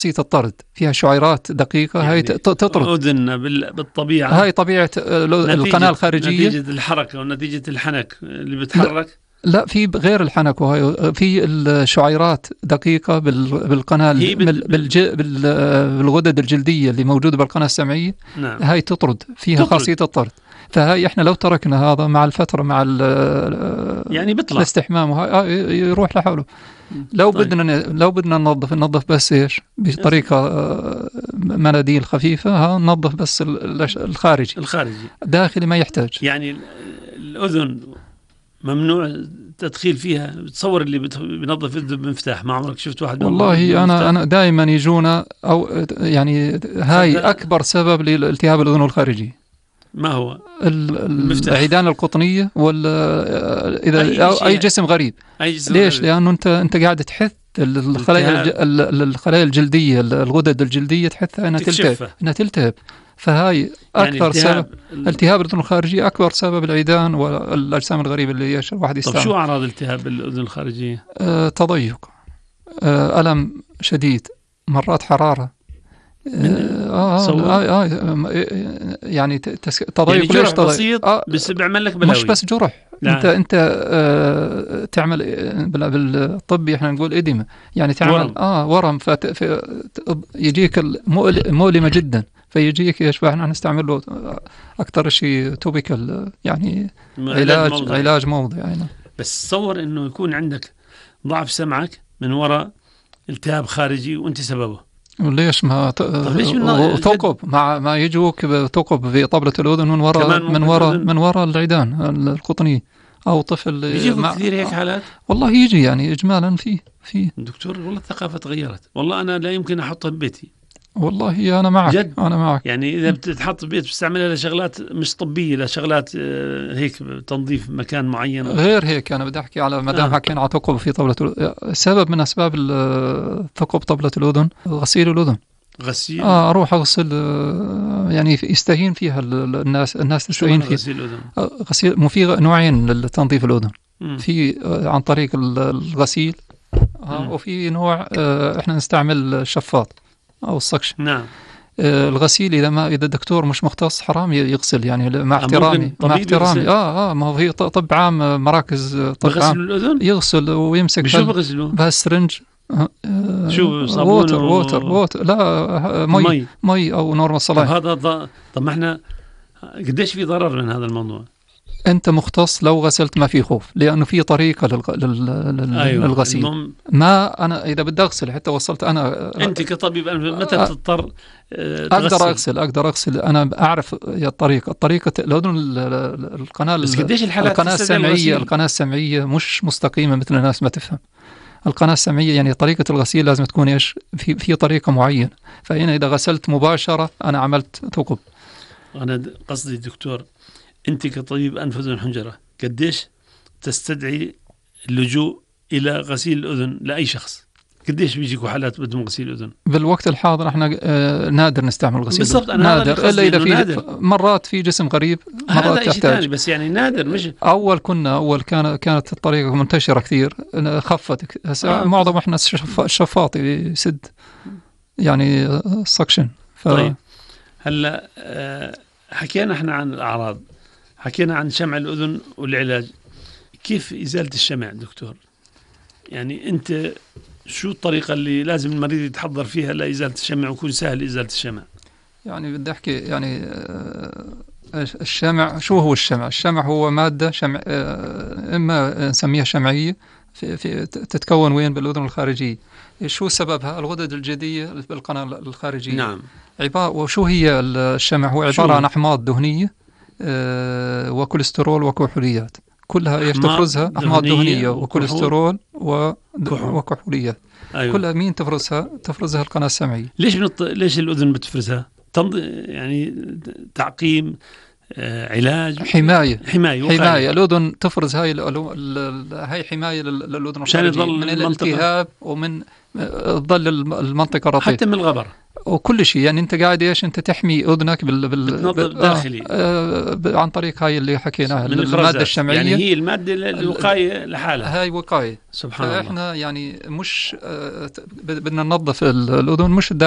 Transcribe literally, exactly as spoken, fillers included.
الطرد، فيها شعيرات دقيقة يعني هاي تطرد. أذن بالطبيعة، هاي طبيعة القناة الخارجية نتيجة الحركة ونتيجة الحنك اللي بتحرك. لا, لا في غير الحنك، وهي في الشعيرات دقيقة بالقناة بالغدد الجلدية اللي موجودة بالقناة السمعية. نعم. هاي تطرد، فيها تطرد. خاصية الطرد. فهاي احنا لو تركنا هذا مع الفترة مع يعني بيطلع الاستحمام يروح لحاله. لو طيب. بدنا لو بدنا ننظف ننظف بس ايش بطريقه مناديل خفيفه، ها ننظف بس الخارجي الخارجي داخلي ما يحتاج. يعني الاذن ممنوع تدخيل فيها. تصور اللي بينظف يده بمفتاح، ما عمرك شفت واحد؟ والله انا انا دائما يجونا، او يعني هاي اكبر سبب لالتهاب الاذن الخارجي. ما هو؟ العيدان القطنيه، ولا اذا أي, أو أي جسم غريب. أي جسم ليش؟ غريب. لانه انت انت قاعد تحث الخلايا الخلايا الجلديه، الغدد الجلديه تحثها انها تلتهب انها تلتهب فهاي اكثر يعني سبب التهاب الاذن الخارجيه، اكبر سبب العيدان والاجسام الغريبه اللي الواحد يستعمل. طب شو اعراض التهاب الاذن الخارجيه؟ آه تضيق، آه الم شديد، مرات حراره، آه, آه, آه, آه يعني تضيق. يعني جرح بسيط آه بس بيعمل لك بلاوي. مش بس جرح، لا. انت انت آه تعمل بالطب احنا نقول اديمه، يعني تعمل ورم. اه ورم يجيك مؤلمه جدا، فيجيك ايش احنا نستعمل له اكثر شيء توبيكال، يعني علاج موضعي. علاج موضعي يعني. بس تصور انه يكون عندك ضعف سمعك من وراء التهاب خارجي وانت سببه. ليش ما ثقب مع ما يجوك ثقب في طبلة الأذن من وراء من وراء من وراء العيدان القطنية، أو طفل يجيكم كثير هيك حالات؟ والله يجي يعني إجمالا فيه فيه دكتور والله الثقافة تغيرت، والله أنا لا يمكن أحطها ببيتي. والله أنا معك جد. أنا معك يعني إذا بتتحط ببيت بتستعملها لشغلات مش طبية، لشغلات هيك تنظيف مكان معين. غير هيك أنا بدي أحكي على ما دام حكينا على ثقب في طبلة الأذن. سبب من أسباب ثقب طبلة الأذن غسيل الأذن. غسيل اه اروح اغسل، يعني يستهين فيها الناس الناس تستهين فيها. غسيل الاذن؟ غسيل مو في نوعين لتنظيف الاذن. م. في عن طريق الغسيل، آه وفي نوع آه احنا نستعمل الشفاط او السكشن. نعم. آه الغسيل اذا ما اذا الدكتور مش مختص حرام يغسل، يعني مع احترامي مع احترامي اه اه ما هو في طب عام، مراكز طب عام الأذن؟ يغسل ويمسك شو بغسلوا بهالسرنج. آه شو صابون ووتر ووتر ووتر لا مي مي, مي او نورمال صلاين. طب هذا ض... طب ما احنا قديش في ضرر من هذا الموضوع؟ انت مختص، لو غسلت ما في خوف، لانه في طريقه للغ... لل... أيوة. للغسيل. المم... ما انا اذا بدي اغسل حتى وصلت انا انت كطبيب متى أ... تضطر اقدر اغسل اقدر اغسل انا اعرف الطريقه الطريقه الاذن القناه بس قديش الحالات القناه السمعيه القناه السمعيه مش مستقيمه مثل الناس ما تفهم. القناة السمعية يعني طريقة الغسيل لازم تكون إيش في في طريقة معينة، فهنا إذا غسلت مباشرة أنا عملت ثقب. أنا قصدي دكتور، أنت كطبيب أنف أذن حنجرة قديش تستدعي اللجوء إلى غسيل الأذن لأي شخص؟ قديش بيجيكوا حالات بدهم غسيل أذن؟ بالوقت الحاضر احنا آه نادر نستعمل غسيل بالضبط. أنا نادر إلا إذا في نادر. مرات في جسم غريب، مرات تحتاج، بس يعني نادر. مش أول كنا أول كان كانت الطريقة منتشرة كثير، خفت هسه آه. معظم احنا الشفاط يسد يعني السكشن. ف... طيب هلا آه حكينا احنا عن الأعراض، حكينا عن شمع الأذن والعلاج. كيف إزالة الشمع دكتور؟ يعني أنت شو الطريقة اللي لازم المريض يتحضر فيها لإزالة الشمع ويكون سهل إزالة الشمع؟ يعني بدي أحكي يعني الشمع شو هو الشمع؟ الشمع هو مادة شمع، إما نسميها شمعية في في تتكون وين بالأذن الخارجية. شو سببها؟ الغدد الجلدية بالقناة الخارجية. نعم. عبارة وشو هي الشمع؟ هو عبارة عن أحماض دهنية وكوليسترول وكحوليات، كلها ايش تفرزها؟ احماض دهنيه وكوليسترول وكحوليات. أيوة. كلها مين تفرزها؟ تفرزها القناه السمعيه. ليش بنط... ليش الاذن بتفرزها؟ تنض... يعني تعقيم، آه، علاج، حمايه حمايه وقاية. حمايه الاذن تفرز هاي ال... ال... هاي حمايه للاذن الخارجيه من الالتهاب ومن تظل المنطقه رطبه حتى من الغبر. وكل شيء يعني انت قاعد ايش انت تحمي اذنك بال, بال... بال... داخلي آه آه عن طريق هاي اللي حكيناها الماده الشمعيه، يعني هي الماده الوقايه لحالها، هاي وقايه. سبحان الله. فاحنا يعني مش آه بدنا ننظف الاذن مش